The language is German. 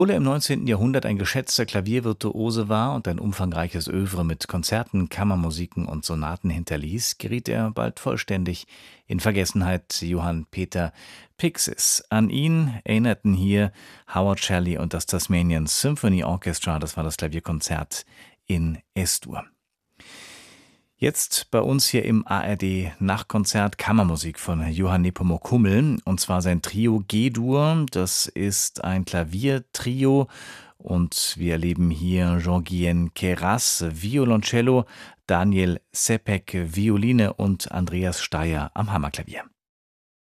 Ulla im 19. Jahrhundert ein geschätzter Klaviervirtuose war und ein umfangreiches Œuvre mit Konzerten, Kammermusiken und Sonaten hinterließ, geriet er bald vollständig in Vergessenheit. Johann Peter Pixis. An ihn erinnerten hier Howard Shelley und das Tasmanian Symphony Orchestra. Das war das Klavierkonzert in Es-Dur. Jetzt bei uns hier im ARD-Nachkonzert Kammermusik von Johann Nepomuk Hummel, und zwar sein Trio G-Dur. Das ist ein Klaviertrio und wir erleben hier Jean-Guyen Queyras Violoncello, Daniel Sepek Violine und Andreas Steyer am Hammerklavier.